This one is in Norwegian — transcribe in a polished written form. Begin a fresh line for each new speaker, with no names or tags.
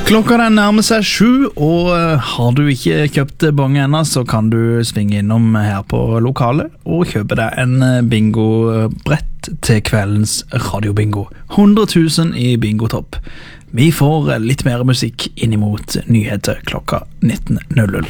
Klokka den nærmer seg 7, og har du ikke kjøpt bong ennå, så kan du svinge innom her på lokalet og kjøpe deg en bingo-brett til kveldens radiobingo. 100 000 i bingotopp. Vi får litt mer musikk inn imot nyheter klokka 19.00.